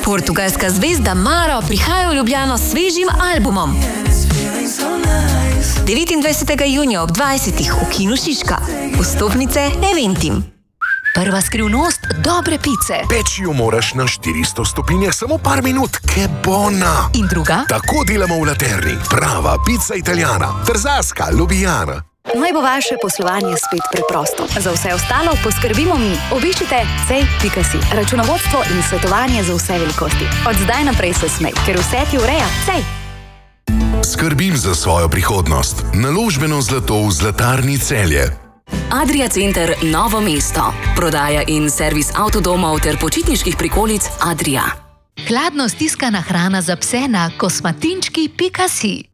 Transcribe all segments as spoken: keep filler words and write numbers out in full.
Portugalska zvezda Maro prihaja v Ljubljano s svežim albumom. devetindvajsetega junija ob dvajsetih v Kinu Šiška. Vstopnice Eventim. Prva skrivnost dobre pice. Peči jo moraš na štiristo stopinjah samo par minut, ke bona. In druga? Tako delamo v Laterni. Prava pica italijana, trzaska, lubijana. Naj bo vaše poslovanje spet preprosto. Za vse ostalo poskrbimo mi. Obiščite cej pika si. Računovodstvo in svetovanje za vse velikosti. Od zdaj naprej se smej, ker vse ti ureja Cej. Skrbim za svojo prihodnost. Naložbeno zlato v Zlatarni Celje. Adria Center Novo mesto. Prodaja in servis avtodomov ter počitniških prikolic Adria. Hladno stiskana hrana za pse na kosmatinčki pika si.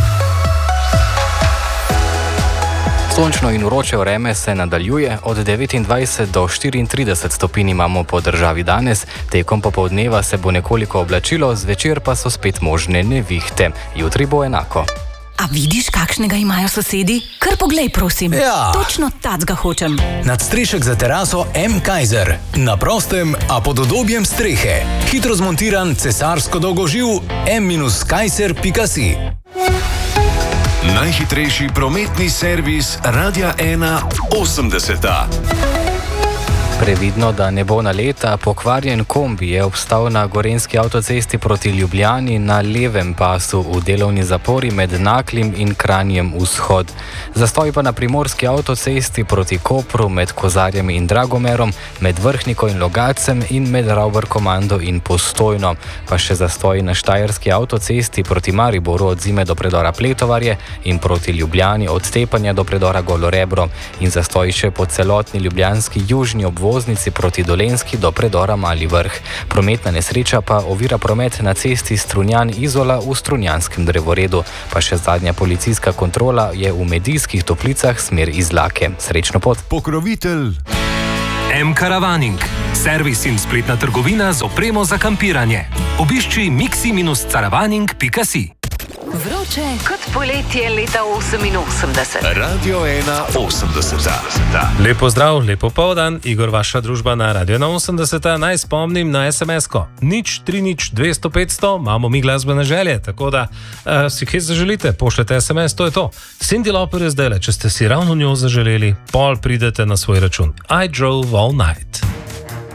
Sončno in vroče vreme se nadaljuje, od devetindvajset do štiriintrideset stopinj imamo po državi danes, tekom popoldneva se bo nekoliko oblačilo, zvečer pa so spet možne nevihte. Jutri bo enako. A vidiš, kakšnega imajo sosedi? Kar poglej, prosim. Ja. Točno tacga hočem. Nadstrešek za teraso M. Kaiser. Na prostem, a pod udobjem strehe. Hitro zmontiran cesarsko dolgoživ m kaiser pika si. Najhitrejši prometni servis Radia ena osemdeseta. Previdno, da ne bo naleta, pokvarjen kombi je obstal na gorenjski avtocesti proti Ljubljani na levem pasu v delovni zapori med Naklim in Kranjem vzhod. Zastoj pa na primorski avtocesti proti Kopru med Kozarjem in Dragomerom, med Vrhniko in Logacem in med Ravbarkomando in Postojno. Pa še zastoj na štajerski avtocesti proti Mariboru od Zime do predora Pletovarje in proti Ljubljani od Tepanja do predora Golorebro in zastoj še po celotni ljubljanski južni obvoznici proti Dolenjski do predora Mali Vrh. Prometna nesreča pa ovira promet na cesti Strunjan-Izola v Strunjanskem drevoredu. Pa še zadnja policijska kontrola je v Medijskih Toplicah smer Izlake. Srečno pot. Pokrovitelj M-Caravaning. Servis in spletna trgovina z opremo za kampiranje. Obišči mixi caravaning pika si. Vroče kot poletje leta oseminosemdeset. Radio ena osemdeseta. Lepo zdrav, lepo povdan, Igor, vaša družba na Radio ena osemdeseta. Naj spomnim na es em es-ko. Nič, tri, nič, dvesto, petsto, imamo mi glasbene želje, tako da uh, si kaj zaželite, pošljete es em es, to je to. Cyndi Lauper je zdajle, če ste si ravno njo zaželeli, pol pridete na svoj račun. I drove all night.